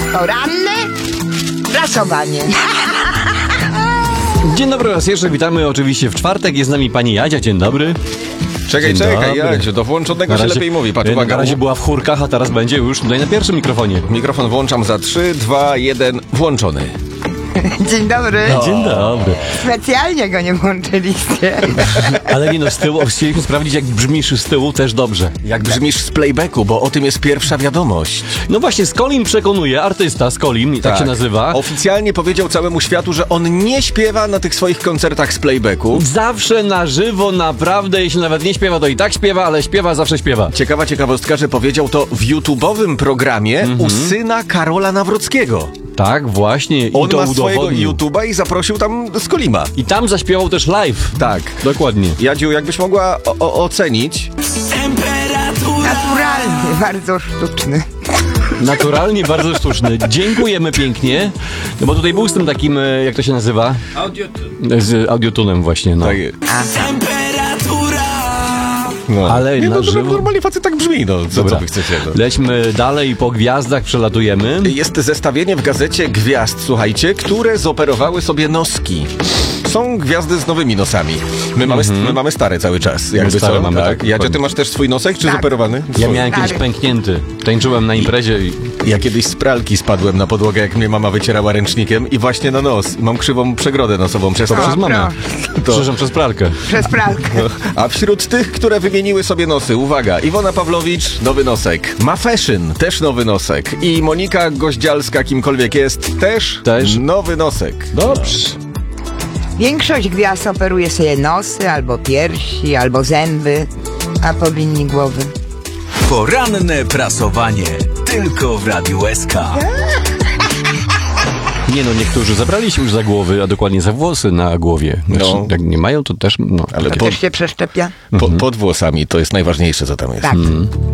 Poranne prasowanie. Dzień dobry raz jeszcze, witamy oczywiście w czwartek, jest z nami pani Jadzia, dzień dobry. Czekaj, Jadziu, do włączonego się lepiej mówi. Patrz, uwaga. Na razie była w chórkach, a teraz będzie już tutaj na pierwszym mikrofonie. Mikrofon włączam za 3, 2, 1, włączony. Dzień dobry. Dzień dobry. Specjalnie go nie włączyliście. Ale nie no, z tyłu, chcieliśmy sprawdzić, jak brzmisz z tyłu, też dobrze. Jak brzmisz z playbacku, bo o tym jest pierwsza wiadomość. No właśnie, Skolin przekonuje, artysta Skolin, tak się nazywa. Oficjalnie powiedział całemu światu, że on nie śpiewa na tych swoich koncertach z playbacku. Zawsze na żywo, naprawdę, jeśli nawet nie śpiewa, to i tak śpiewa, ale śpiewa, zawsze śpiewa. Ciekawa ciekawostka, że powiedział to w YouTube'owym programie u syna Karola Nawrockiego. Tak, właśnie. I On to ma swojego udowodnił. YouTube'a i zaprosił tam Skolima. I tam zaśpiewał też live. Tak. Dokładnie. Jadziu, jakbyś mogła ocenić? Naturalny, bardzo sztuczny. Naturalnie, bardzo sztuczny. Dziękujemy pięknie. No bo tutaj był z tym takim, jak to się nazywa? Audiotune. Z Audiotunem właśnie, no. Tak. No. Ale nie, na no, żywo... normalnie facet tak brzmi, no. Co wy chcecie? No. Lećmy dalej, po gwiazdach przelatujemy. Jest zestawienie w gazecie gwiazd, słuchajcie, które zoperowały sobie noski. Są gwiazdy z nowymi nosami. My mamy stare cały czas. Jakby stare co? mamy, tak. tak. Jadzia, ty masz też swój nosek, czy Tak. zoperowany? Ja Swój. miałem kiedyś Tak. pęknięty. Tańczyłem na imprezie i... Ja kiedyś z pralki spadłem na podłogę, jak mnie mama wycierała ręcznikiem i właśnie na nos. I mam krzywą przegrodę nosową przez to. Przez mamę. To- Przepraszam, przez pralkę. Przez pralkę. A wśród tych, które wymieniły sobie nosy, uwaga, Iwona Pawłowicz, nowy nosek. Ma Fashion, też nowy nosek. I Monika Goździalska, kimkolwiek jest, też nowy nosek. Dobrze. Większość gwiazd operuje sobie nosy, albo piersi, albo zęby, a powinni głowy. Poranne prasowanie. Tylko w Radiu SK. Nie no, niektórzy zabrali się już za głowy, a dokładnie za włosy na głowie. Znaczy, No. jak nie mają, to też... No. Ale To też się przeszczepia. pod włosami to jest najważniejsze, co tam jest. Tak.